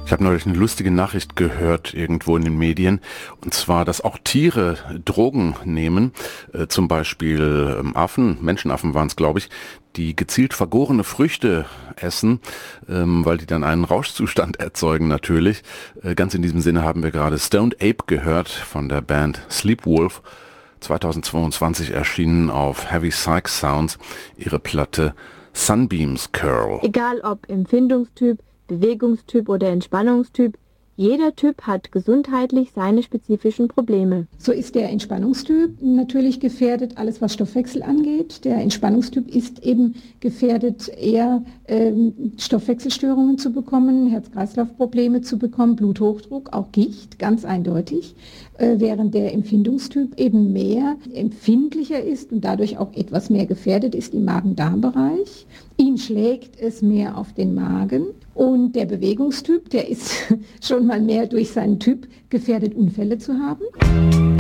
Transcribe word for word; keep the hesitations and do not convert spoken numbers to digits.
Ich habe neulich eine lustige Nachricht gehört irgendwo in den Medien, und zwar, dass auch Tiere Drogen nehmen, äh, zum Beispiel ähm, Affen, Menschenaffen waren es, glaube ich, die gezielt vergorene Früchte essen, ähm, weil die dann einen Rauschzustand erzeugen natürlich. Äh, ganz in diesem Sinne haben wir gerade Stoned Ape gehört von der Band Sleepwolf, zweitausendzweiundzwanzig erschienen auf Heavy Psych Sounds, ihre Platte Sunbeams Curl. Egal ob Empfindungstyp, Bewegungstyp oder Entspannungstyp, jeder Typ hat gesundheitlich seine spezifischen Probleme. So ist der Entspannungstyp natürlich gefährdet, alles was Stoffwechsel angeht. Der Entspannungstyp ist eben gefährdet, eher ähm, Stoffwechselstörungen zu bekommen, Herz-Kreislauf-Probleme zu bekommen, Bluthochdruck, auch Gicht, ganz eindeutig. Äh, während der Empfindungstyp eben mehr empfindlicher ist und dadurch auch etwas mehr gefährdet ist im Magen-Darm-Bereich. Ihn schlägt es mehr auf den Magen. Und der Bewegungstyp, der ist schon mal mehr durch seinen Typ gefährdet, Unfälle zu haben.